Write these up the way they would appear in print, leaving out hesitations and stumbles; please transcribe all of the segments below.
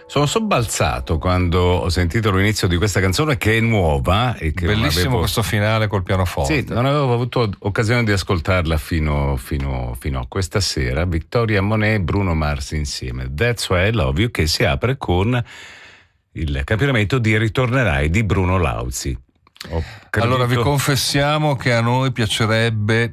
Sono sobbalzato quando ho sentito l'inizio di questa canzone, che è nuova e che bellissimo questo finale col pianoforte. Sì, non avevo avuto occasione di ascoltarla fino a questa sera. Victoria Monet e Bruno Mars insieme, That's Why I Love You, che si apre con il campionamento di Ritornerai di Bruno Lauzi. Allora vi confessiamo che a noi piacerebbe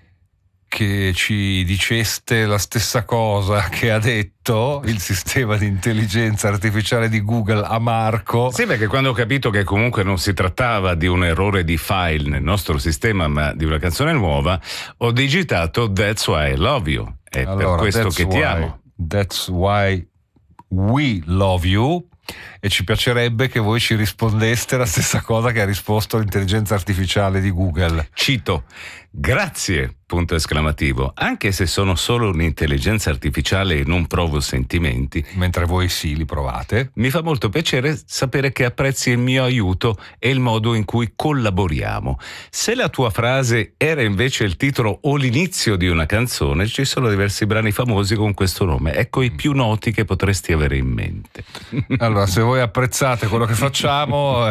che ci diceste la stessa cosa che ha detto il sistema di intelligenza artificiale di Google a Marco. Sì, perché quando ho capito che comunque non si trattava di un errore di file nel nostro sistema, ma di una canzone nuova, ho digitato That's Why I Love You. È allora, per questo che ti amo. That's why we love you. E ci piacerebbe che voi ci rispondeste la stessa cosa che ha risposto l'intelligenza artificiale di Google. Cito: grazie, punto esclamativo, anche se sono solo un'intelligenza artificiale e non provo sentimenti. Mentre voi sì, li provate. Mi fa molto piacere sapere che apprezzi il mio aiuto e il modo in cui collaboriamo. Se la tua frase era invece il titolo o l'inizio di una canzone, ci sono diversi brani famosi con questo nome. Ecco i più noti che potresti avere in mente. Allora, se voi apprezzate quello che facciamo,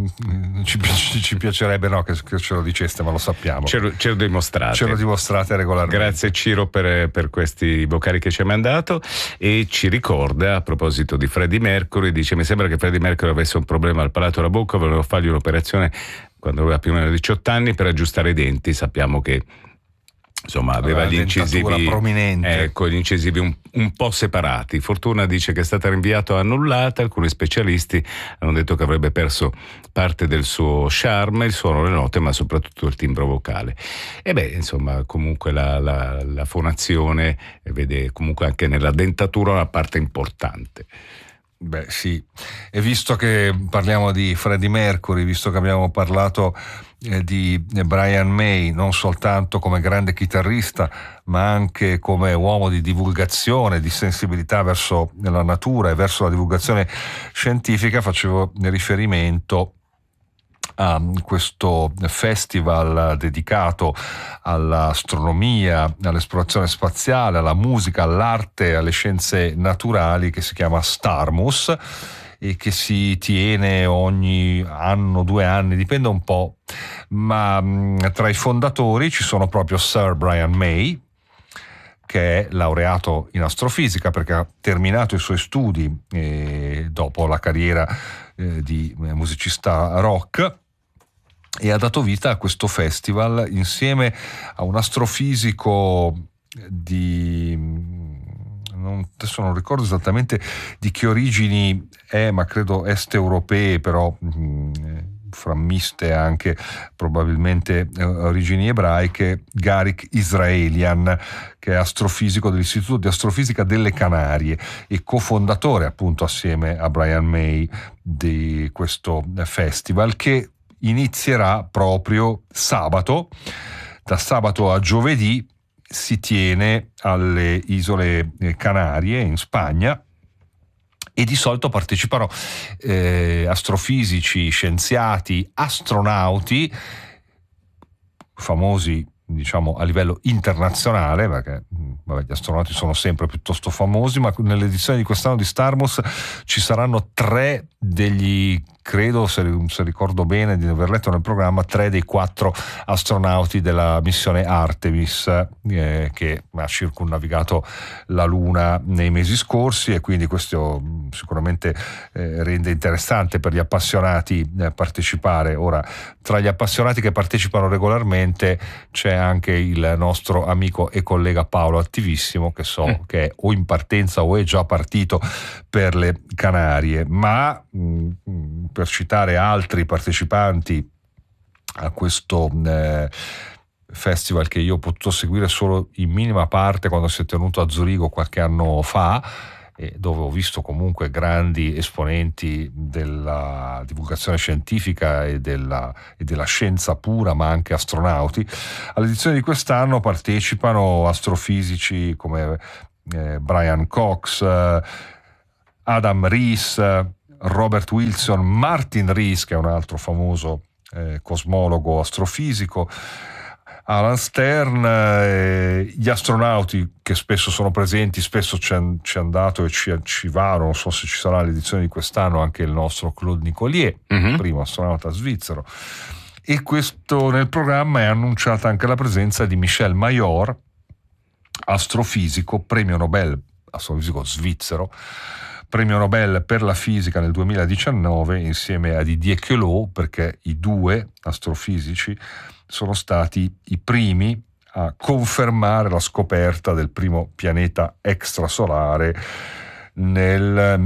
ci piacerebbe che ce lo diceste, ma lo sappiamo. Ce lo dimostrate. Ce lo dimostrate regolarmente. Grazie Ciro per questi vocali che ci hai mandato, e ci ricorda, a proposito di Freddie Mercury, dice: mi sembra che Freddie Mercury avesse un problema al palato della bocca, volevo fargli un'operazione quando aveva più o meno 18 anni per aggiustare i denti. Sappiamo che insomma aveva gli incisivi prominente. Ecco, gli incisivi un po' separati. Fortuna dice che è stata rinviata o annullata. Alcuni specialisti hanno detto che avrebbe perso parte del suo charme, il suono, le note, ma soprattutto il timbro vocale. E insomma, comunque la fonazione vede comunque anche nella dentatura una parte importante. Beh sì, e visto che parliamo di Freddie Mercury, visto che abbiamo parlato di Brian May, non soltanto come grande chitarrista ma anche come uomo di divulgazione, di sensibilità verso la natura e verso la divulgazione scientifica, facevo riferimento a questo festival dedicato all'astronomia, all'esplorazione spaziale, alla musica, all'arte, alle scienze naturali, che si chiama Starmus e che si tiene ogni anno, 2 anni, dipende un po', ma tra i fondatori ci sono proprio Sir Brian May, che è laureato in astrofisica perché ha terminato i suoi studi dopo la carriera di musicista rock, e ha dato vita a questo festival insieme a un astrofisico adesso non ricordo esattamente di che origini è, ma credo est-europee, però frammiste anche probabilmente origini ebraiche, Garik Israelian, che è astrofisico dell'Istituto di Astrofisica delle Canarie e cofondatore appunto assieme a Brian May di questo festival, che inizierà proprio sabato. Da sabato a giovedì si tiene alle isole Canarie in Spagna, e di solito partecipano astrofisici, scienziati, astronauti famosi, diciamo, a livello internazionale, perché gli astronauti sono sempre piuttosto famosi, ma nell'edizione di quest'anno di Starmus ci saranno 3 degli, credo, se ricordo bene di aver letto nel programma, 3 dei 4 astronauti della missione Artemis che ha circunnavigato la Luna nei mesi scorsi, e quindi questo sicuramente rende interessante per gli appassionati partecipare. Ora, tra gli appassionati che partecipano regolarmente c'è anche il nostro amico e collega Paolo Attivissimo, che so che è o in partenza o è già partito per le Canarie, ma per citare altri partecipanti a questo festival, che io ho potuto seguire solo in minima parte quando si è tenuto a Zurigo qualche anno fa, dove ho visto comunque grandi esponenti della divulgazione scientifica e della scienza pura, ma anche astronauti. All'edizione di quest'anno partecipano astrofisici come Brian Cox, Adam Rees, Robert Wilson, Martin Rees, che è un altro famoso cosmologo astrofisico, Alan Stern, gli astronauti che spesso sono presenti, spesso ci hanno dato e ci vanno, non so se ci sarà l'edizione di quest'anno, anche il nostro Claude Nicolier, primo astronauta svizzero. E questo nel programma è annunciata anche la presenza di Michel Mayor, astrofisico, premio Nobel, astrofisico svizzero, premio Nobel per la fisica nel 2019 insieme a Didier Queloz, perché i due astrofisici sono stati i primi a confermare la scoperta del primo pianeta extrasolare nel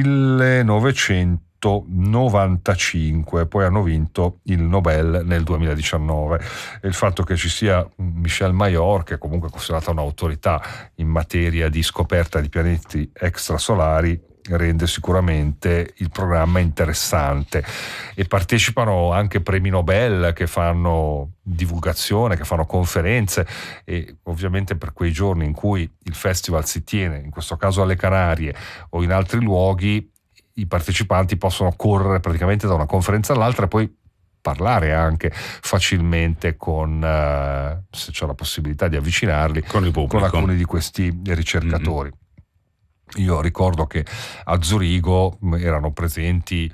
1995, poi hanno vinto il Nobel nel 2019. E il fatto che ci sia Michel Mayor, che è comunque considerato un'autorità in materia di scoperta di pianeti extrasolari, rende sicuramente il programma interessante. E partecipano anche premi Nobel che fanno divulgazione, che fanno conferenze, e ovviamente per quei giorni in cui il festival si tiene, in questo caso alle Canarie o in altri luoghi, i partecipanti possono correre praticamente da una conferenza all'altra e poi parlare anche facilmente con, se c'è la possibilità di avvicinarli, con alcuni di questi ricercatori. Io ricordo che a Zurigo erano presenti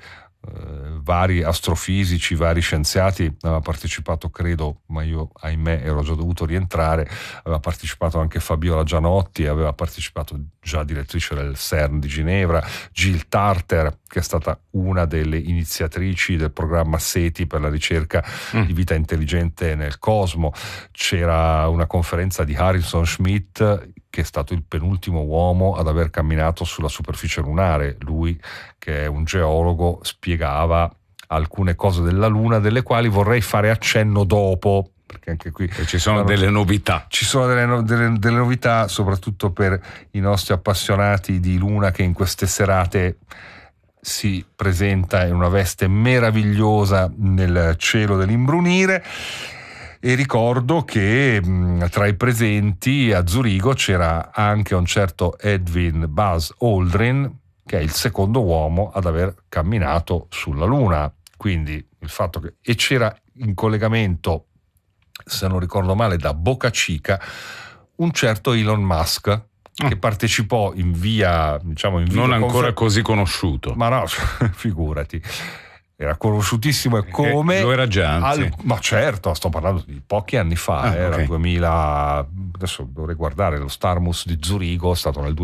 vari astrofisici, vari scienziati, aveva partecipato, credo, ma io ahimè ero già dovuto rientrare, aveva partecipato anche Fabiola Gianotti, aveva partecipato già direttrice del CERN di Ginevra, Jill Tarter, che è stata una delle iniziatrici del programma SETI per la ricerca di vita intelligente nel cosmo. C'era una conferenza di Harrison Schmitt, che è stato il penultimo uomo ad aver camminato sulla superficie lunare. Lui, che è un geologo, spiegava alcune cose della Luna, delle quali vorrei fare accenno dopo, perché anche qui ci sono delle novità. Ci sono delle novità, soprattutto per i nostri appassionati di Luna, che in queste serate si presenta in una veste meravigliosa nel cielo dell'imbrunire. E ricordo che tra i presenti a Zurigo c'era anche un certo Edwin Buzz Aldrin, che è il secondo uomo ad aver camminato sulla Luna. Quindi il fatto che... E c'era in collegamento, se non ricordo male, da Boca Chica, un certo Elon Musk, che partecipò in via, diciamo, in non ancora così conosciuto. Ma no, figurati. Era conosciutissimo, e come lo era già, anzi. Ma certo, sto parlando di pochi anni fa, era il 2000, adesso dovrei guardare, lo Starmus di Zurigo è stato nel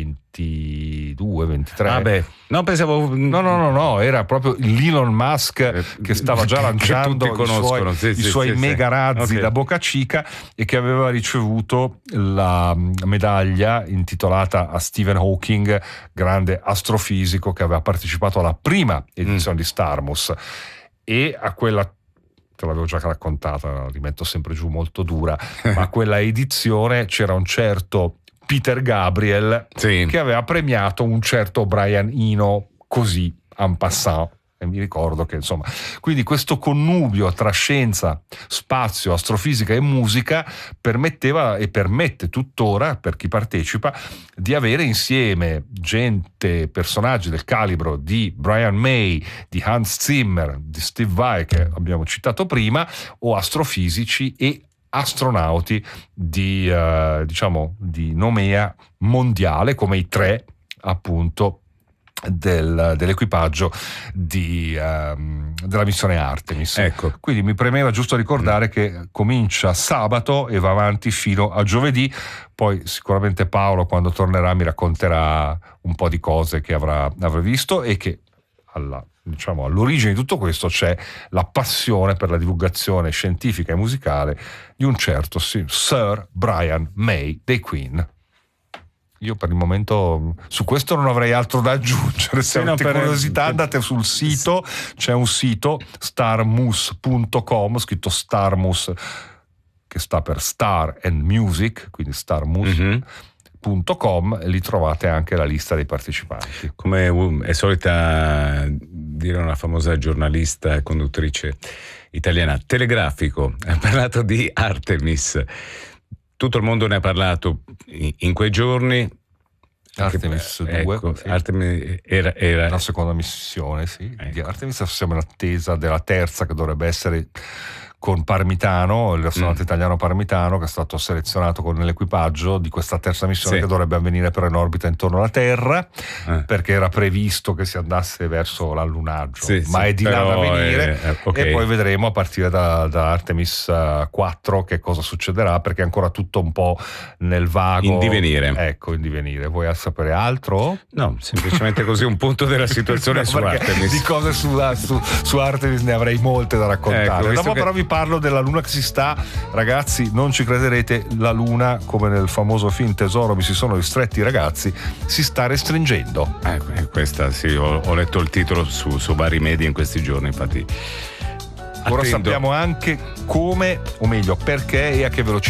2022-23. Ah beh, no, pensavo... No, era proprio l'Elon Musk che stava già lanciando i suoi mega razzi da Boca Chica, e che aveva ricevuto la medaglia intitolata a Stephen Hawking, grande astrofisico che aveva partecipato alla prima edizione di Starmus. E a quella, te l'avevo già raccontata, la rimetto sempre giù molto dura, ma a quella edizione c'era un certo Peter Gabriel che aveva premiato un certo Brian Eno, così en passant. E mi ricordo che, insomma, quindi questo connubio tra scienza, spazio, astrofisica e musica permetteva e permette tuttora, per chi partecipa, di avere insieme personaggi del calibro di Brian May, di Hans Zimmer, di Steve Vai, che abbiamo citato prima, o astrofisici e astronauti di nomea mondiale, come i tre, appunto, dell'equipaggio della missione Artemis. Ecco. Quindi mi premeva giusto ricordare che comincia sabato e va avanti fino a giovedì. Poi sicuramente Paolo, quando tornerà, mi racconterà un po' di cose che avrà visto, e che all'origine di tutto questo c'è la passione per la divulgazione scientifica e musicale di un certo Sir Brian May dei Queen. Io per il momento su questo non avrei altro da aggiungere. Se avete curiosità, andate sul sito, c'è un sito starmus.com, scritto Starmus, che sta per Star and Music, quindi starmus.com, e lì trovate anche la lista dei partecipanti. Come è solita dire una famosa giornalista e conduttrice italiana, Telegrafico ha parlato di Artemis. Tutto il mondo ne ha parlato in quei giorni. Artemis 2, ecco, sì. Artemis era la seconda missione, sì, di Artemis. Siamo in attesa della terza, che dovrebbe essere con Parmitano, l'astronauta italiano Parmitano, che è stato selezionato nell'equipaggio di questa terza missione che dovrebbe avvenire però in orbita intorno alla Terra, perché era previsto che si andasse verso l'allunaggio, ma è di là da venire, e poi vedremo a partire da Artemis 4 che cosa succederà, perché è ancora tutto un po' nel vago, in divenire. Ecco, in divenire. Vuoi sapere altro? No, semplicemente così un punto della situazione su Artemis. Di cose su Artemis ne avrei molte da raccontare. Dopo però vi parlo della Luna che si sta, ragazzi, non ci crederete, la Luna, come nel famoso film Tesoro mi si sono ristretti i ragazzi, si sta restringendo. Questa sì, ho letto il titolo su vari media in questi giorni, infatti. Ora sappiamo anche come, o meglio perché e a che velocità